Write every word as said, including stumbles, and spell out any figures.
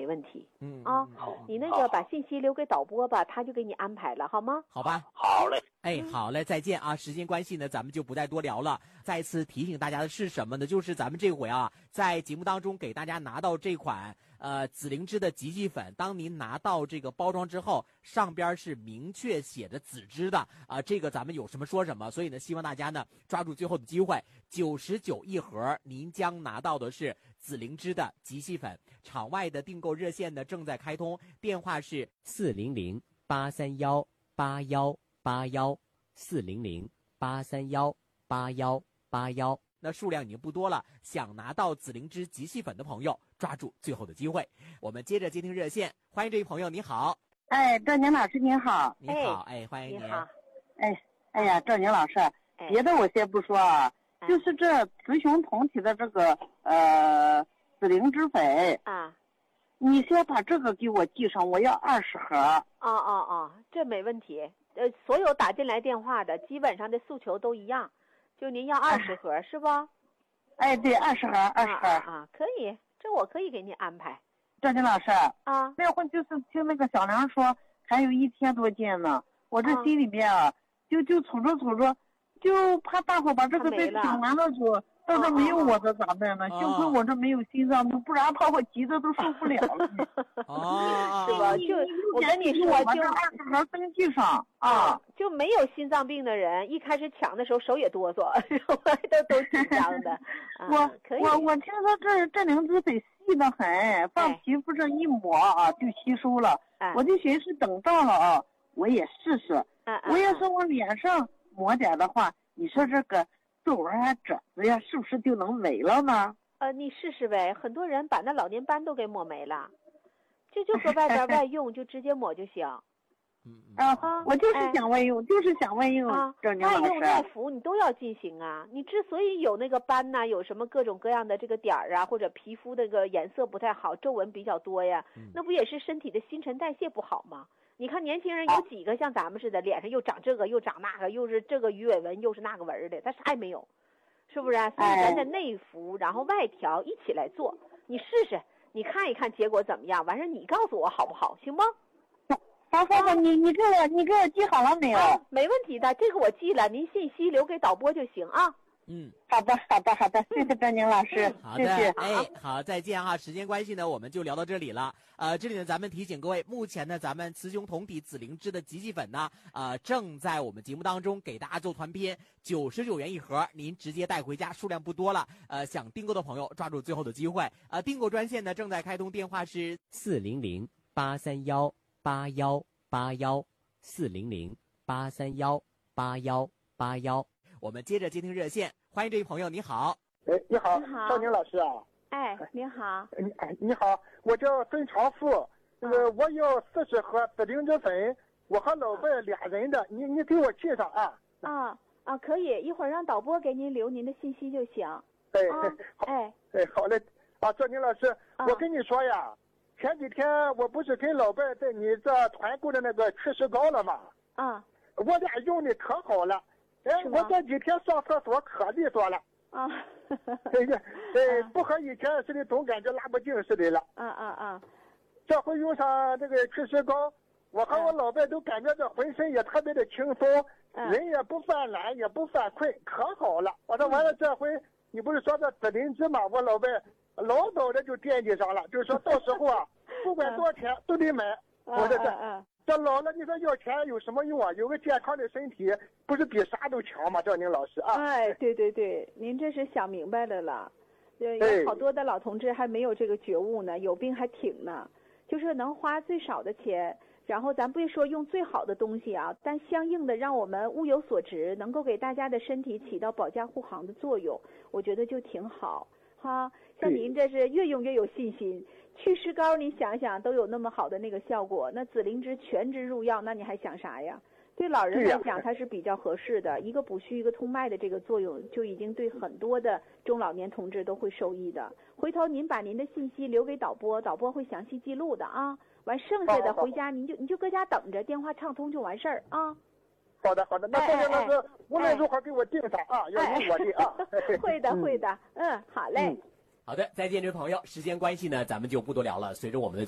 问题。 嗯啊， 好， 你那个把信息留给导播吧，他就给你安排了，好吗？ 好吧， 好嘞。 哎，好嘞，再见啊！时间关系呢，咱们就不再多聊了。再次提醒大家的是什么呢？就是咱们这回啊，在节目当中给大家拿到这款呃紫灵芝的极细粉，当您拿到这个包装之后，上边是明确写着紫芝的啊、呃，这个咱们有什么说什么。所以呢，希望大家呢抓住最后的机会，九十九一盒，您将拿到的是紫灵芝的极细粉。场外的订购热线呢正在开通，电话是四零零八三幺八幺八幺四零零八三幺八幺八幺。那数量已经不多了，想拿到紫灵芝极细粉的朋友，抓住最后的机会。我们接着接听热线，欢迎这位朋友，你好。 哎，赵宁老师您好。 你好，哎，欢迎您。 你好。 哎，哎呀，赵宁老师， 哎、 别的我先不说啊， 哎、 就是这雌雄同体的这个呃紫灵芝粉啊， 你先把这个给我记上，我要二十盒。 啊啊啊，这没问题。呃，所有打进来电话的，基本上的诉求都一样，就您要二十盒、哎、是吧？ 哎，对，二十盒，二十盒啊啊，可以，这我可以给你安排。 赵金老师啊， 那会就是听那个小梁说还有一天多见呢，我这心里面啊，啊就就瞅着瞅着，就怕大伙把这个再请完了说。到这没有我这咋办呢？幸亏我这没有心脏病，不然怕我急的都受不了了。 哦， 是吧？就我跟你说，就二十盒登记上啊， 就没有心脏病的人，一开始抢的时候手也哆嗦，后来都都紧张的。 我我我听说这这灵芝得细得很，放皮肤上一抹啊就吸收了。我就寻思等到了啊，我也试试。我要是往脸上抹点的话，你说这个。皱纹啊、褶子呀，是不是就能没了呢？ 呃，你试试呗。很多人把那老年斑都给抹没了，这就搁外边外用，就直接抹就行。 嗯啊，啊我就是想外用，哎、就是想外用。 啊，外用外服你都要进行啊。你之所以有那个斑呐、啊，有什么各种各样的这个点儿啊，或者皮肤这个颜色不太好，皱纹比较多呀， 嗯、 那不也是身体的新陈代谢不好吗？你看年轻人有几个像咱们似的，脸上又长这个又长那个，又是这个鱼尾纹又是那个纹的，他啥也没有，是不是、啊？所以咱得内服，然后外调一起来做。你试试，你看一看结果怎么样？完事你告诉我好不好，行吗？ 好，好，好，你你给我你给我记好了没有？ 啊，没问题的，这个我记了，您信息留给导播就行啊。 嗯， 好的，好的，好的，谢谢张宁老师， 嗯、好的， 谢谢。 哎，好，再见哈。时间关系呢，我们就聊到这里了。呃，这里呢，咱们提醒各位，目前呢，咱们雌雄同体紫灵芝的极细粉呢，呃，正在我们节目当中给大家做团拼，九十九元一盒，您直接带回家，数量不多了。呃，想订购的朋友抓住最后的机会。呃，订购专线呢正在开通，电话是四零零八三幺八幺八幺四零零八三幺八幺八幺。我们接着接听热线，欢迎这位朋友，你好。 哎，你好，赵宁老师啊。 哎，你好。 你哎，你好，我叫孙长富，那个、嗯、我要四十盒紫灵芝粉，我和老伴俩人的，你你给我记上啊。 啊啊，可以，一会儿让导播给您留您的信息就行。 哎， 啊、 好， 哎， 哎，好嘞。啊，赵宁老师， 啊、 我跟你说呀，前几天我不是跟老伴在你这团购的那个祛湿膏了吗？ 啊， 我俩用的可好了。哎，我这几天上厕所可利索了啊！ 对对对，不和以前似的，总感觉拉不净似的了。 啊啊啊！ 这回用上这个祛湿膏，我和我老伴都感觉这浑身也特别的轻松， 嗯、 人也不犯懒，也不犯困，可好了。我说完了，这回你不是说这紫灵芝吗？我老伴老早的就惦记上了，就是说到时候啊，不管多少钱都得买。 嗯、 我说这。 嗯嗯这老了，你说要钱有什么用啊？有个健康的身体，不是比啥都强吗？赵宁老师啊！ 哎，对对对，您这是想明白了了。有好多的老同志还没有这个觉悟呢，有病还挺呢。就是能花最少的钱，然后咱不说用最好的东西啊，但相应的让我们物有所值，能够给大家的身体起到保驾护航的作用，我觉得就挺好。哈，像您这是越用越有信心。祛湿膏你想想都有那么好的那个效果，那紫灵芝全脂入药，那你还想啥呀？对老人来讲它是比较合适的，一个补虚一个通脉的这个作用就已经对很多的中老年同志都会受益的。回头您把您的信息留给导播，导播会详细记录的啊。完剩下的回家您就你就搁家等着，电话畅通就完事儿啊。 好的好的，那赵宁老师无论如何给我定上啊，要有我的啊。 会的会的，嗯，好嘞。 好的，再见，这位朋友。时间关系呢，咱们就不多聊了。随着我们的